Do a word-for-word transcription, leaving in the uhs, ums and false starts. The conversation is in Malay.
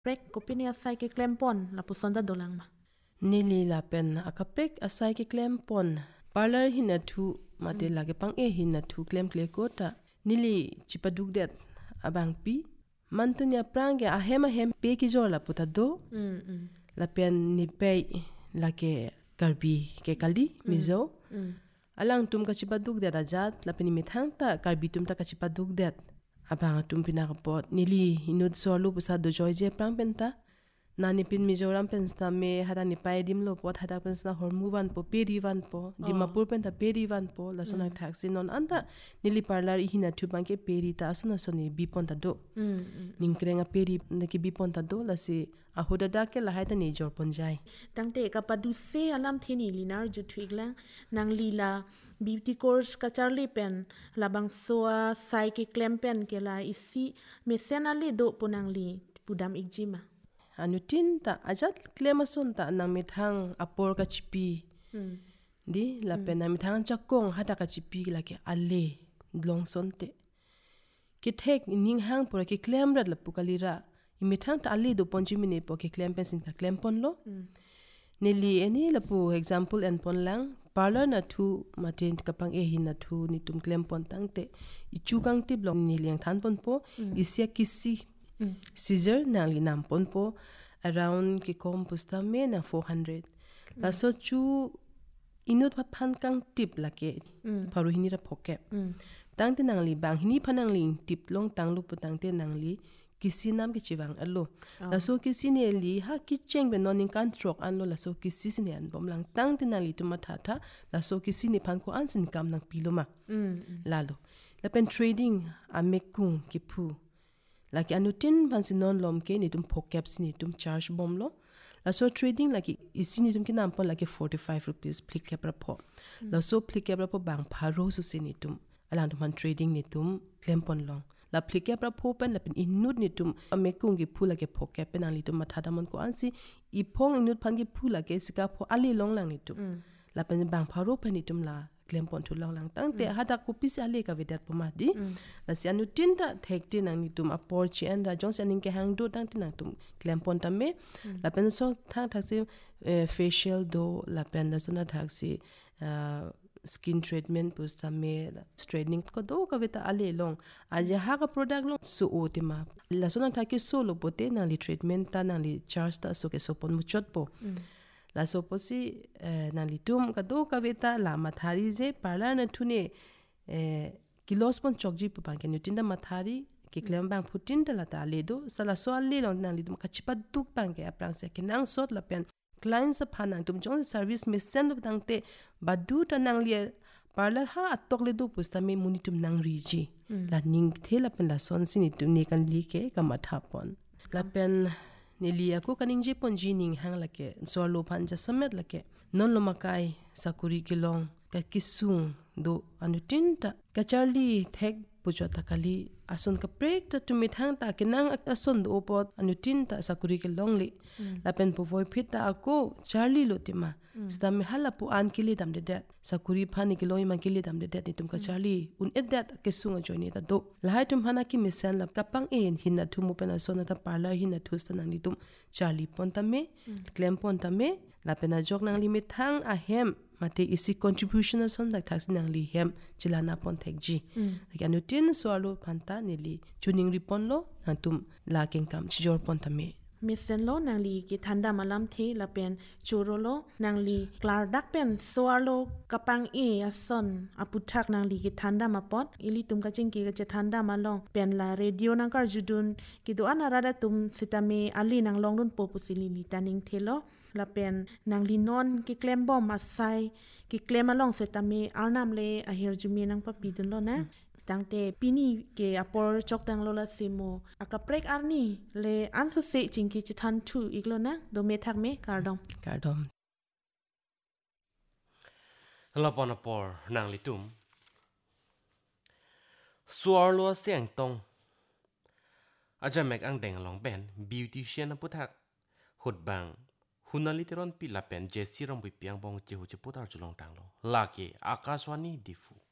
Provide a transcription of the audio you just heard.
prek kopini asai ke klempon la pusonda dolang ma nili la pen akapek asai ke klem pon parlor hina thu mate Mm. lage pang e hina thu klem kle kota nili chipaduk det abang pi mantunya prangge ahem ahem pe ki jor la puta do mm mm la pen ni pe la ke karbi ke kaldi mizo mm alang tum ka chipaduk det ajat la pen mi thang ta karbi tum ta ka chipaduk det abang tum pina ka pot nili inud sorlu pusa do joy je prang penta nani pin mizoram pensta me hada ni pai dim lo pot hada pensta hormuvan po perivan po dimapur penta perivan po la sona taxi non anda nili parlar hina thu banke peri ta sona soni bipon ta do mm ningkrenga peri neki bipon ta do la si ahoda da ke la haita ni jor ponjai tangte ka padu se alam thini linar ju thuiglang nang lila beauty course ka charli pen labang soa sai ke klem pen ke la isi mesena le do punang li pudam ikjima anutin ta ajat klemason ta nang mithang apor ka chipi mm di la pena mithang chakong hada ka chipi la ke alle longson te ki thek ning hang por ki klem rat la pukalira imithang ta alle do ponji mine po ki klem pen sin ta klem pon lo neli eni la pu example en pon lang parlor na thu matin kapang e hin na thu ni tum klem pon tang te ichu kang ti blong ni liang than pon po isya kisi scissor na li nam pon po around ki kom pusta me na four hundred la so chu inut pa phan kang tip la ke paru hini ra phoke tang te nang li bang hini phanang li tip long tang lu pu tang te nang li kisi nam ke chiwang allo la so kisi ne li ha ki cheng be non in kan trok an lo la so kisi ne an bom lang tang te nang li tu ma tha tha la so kisi ne phan ko an sin kam nang piloma la lo la pen trading a mekung ki pu la ki anutin ban sin non lom ke ni tum phokep sin ni tum charge bom lo la so trading la ki isi ni tum ki nam pon la ki forty-five rupees plik ke pra pho la so plik ke pra pho bang pharo su sin ni tum alang tum trading ni tum klem pon long la plike pra pho pen la pen inut ni tum amekung gi phula ke phoke pen ali tum matha damon ko ansi I phong inut phan gi phula ke sika pho ali long lang ni tum la pen bang pharo pen ni tum la klem pon thu long lang tang te hada ko pis ale ka vedat poma di la si anu tinta thek tin ang ni tum apor chi an ra jong saning ke hang do tang tin ang tum klem pon ta me la pen so thang thak si facial do la pen la sona thak si skin treatment pusta me straightening ko do ka veta ale long aje ha ka product long so otima la sona tha ke solo pote na li treatment ta na li charge ta so ke so pon mu chot po la so posi na li tum ka do ka veta la mathari je parla na thune kilos pon chokji pu pa ke nutin da mathari ki klem bang putin ta la ta le do sala so ale long na li dum ka chipa duk bang ke aprang se ke nang sot la pen clients sa phanang tum jong service me send dang te badu ta nang lia parlor ha atok le do pusta me muni tum nang ri ji la ning thela pen la son sin tum ne kan li ke ka matha pon la pen ne li ako kaning je pon ji ning hang la ke so lo phan ja samet la ke non lo makai sakuri kilong ka kisung do anutin ta ka charli thek pujota kali ason ka prek ta tumi thang ta kinang ason do pot anutin ta sakuri ke longli la pen po voi phit ta ako charli lotima sta me hala pu an kili dam de det sakuri phani ke loi ma kili dam de det ni tum ka charli un et that ke sunga joini ta do la hai tum hana ki misen la kapang en hinna thumu pen ason ta parlor hinna thustan ang ni tum charli pon ta me klem pon ta me la pen a jok nang li me thang a hem mate isi contribution son dak thas nang li hem chilana pon thek ji like anutin swalo phanta nili tuning ripon lo natum la ken kam chjor pon tame mesen lo nang li ki thanda malam the la pen choro lo nang li klar dak pen swalo kapang e ason aputhak nang li ki thanda ma pot ili tum ka ching ki ka che thanda ma long pen la radio nang kar judun ki do anara da tum sitame ali nang long dun popusili li taning thelo la pen nang li non ki klem bom asai ki klem along setame arnam le ahir jumi nang pa pidun lo na tangte pini ke apor chok tang lo la semo akaprek arni le ansa se chingki chithan thu iglo na do me thak me kardom kardom lapon apor nang litum suarlo siang tong aja mek ang deng long ben beautician aputhak hutbang hunaliteron pilapen jesi rom piang bong chehu cheputar chulong tanglo laki akaswani difu